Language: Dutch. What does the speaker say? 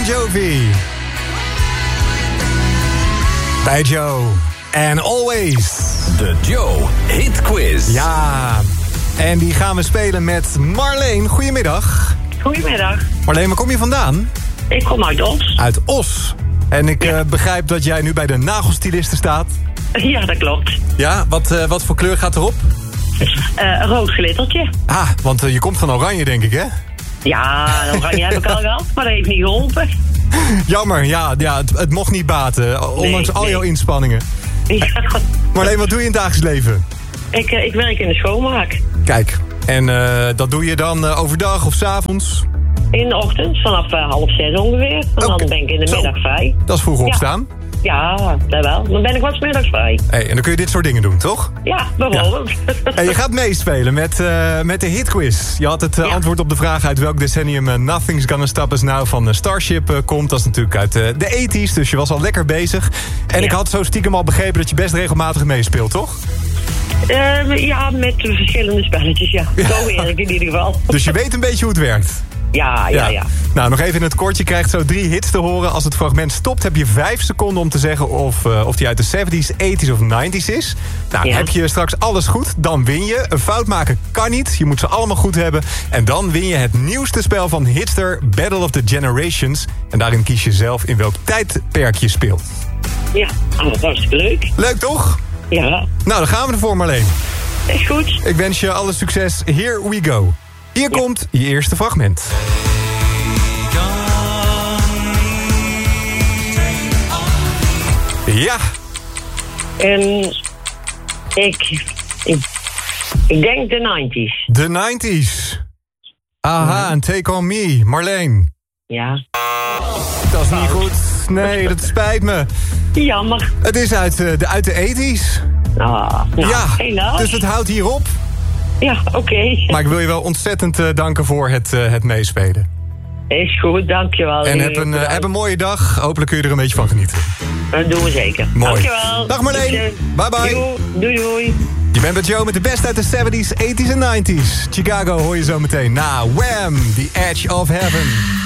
Jovi. Bij Joe. And Always. De Joe Hit Quiz. Ja, en die gaan we spelen met Marleen. Goedemiddag. Goedemiddag. Marleen, waar kom je vandaan? Ik kom uit Os. Uit Os. En ik begrijp dat jij nu bij de nagelstiliste staat. Ja, dat klopt. Ja, wat voor kleur gaat erop? Een rood glittertje. Ah, want je komt van Oranje, denk ik, hè? Ja, oranje heb ik al gehad, maar dat heeft niet geholpen. Jammer, ja het mocht niet baten. Ondanks al jouw inspanningen. Ja. Marleen, wat doe je in het dagelijks leven? Ik werk in de schoonmaak. Kijk, en dat doe je dan overdag of 's avonds? In de ochtend, vanaf 5:30 ongeveer. En dan ben ik in de middag vrij. Dat is vroeg opstaan. Ja, dat wel. Dan ben ik wat 's middags vrij. Hey, en dan kun je dit soort dingen doen, toch? Ja, bijvoorbeeld. Ja. Hey, je gaat meespelen met de hitquiz. Je had het antwoord op de vraag uit welk decennium Nothing's Gonna Stop Us Now van Starship komt. Dat is natuurlijk uit de 80's, dus je was al lekker bezig. En ik had zo stiekem al begrepen dat je best regelmatig meespeelt, toch? Ja, met verschillende spelletjes, ja. Zo eerlijk in ieder geval. Dus je weet een beetje hoe het werkt? Ja. Nou, nog even in het kort. Je krijgt zo 3 hits te horen. Als het fragment stopt, heb je 5 seconden om te zeggen of die uit de 70's, 80's of 90's is. Nou, heb je straks alles goed, dan win je. Een fout maken kan niet. Je moet ze allemaal goed hebben. En dan win je het nieuwste spel van Hitster, Battle of the Generations. En daarin kies je zelf in welk tijdperk je speelt. Ja, dat is hartstikke leuk. Leuk, toch? Ja. Nou, dan gaan we ervoor, Marleen. Is goed. Ik wens je alle succes. Here we go. Hier komt je eerste fragment. Ja. En ik denk de 90's. De 90's. Aha, en Take On Me. Marleen. Ja. Dat is niet goed. Nee, dat spijt me. Jammer. Het is uit de 80's. Nou, ja, helaas. dus het houdt hier op. Ja, oké. Maar ik wil je wel ontzettend danken voor het meespelen. Is goed, dankjewel. En heb een mooie dag. Hopelijk kun je er een beetje van genieten. Dat doen we zeker. Mooi. Dankjewel. Dag Marleen. Bye bye. Doei. Je bent met Joe met de best uit de 70's, 80's en 90's. Chicago hoor je zo meteen na Wham! The Edge of Heaven.